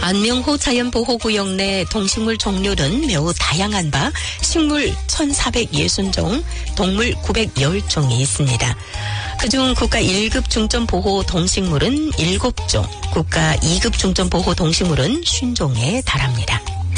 안명호 자연보호구역 내 동식물 종류는 매우 다양한 바 식물 1,460종, 동물 910종이 있습니다. 그중 국가 1급 중점보호 동식물은 7종, 국가 2급 중점보호 동식물은 50종에 달합니다.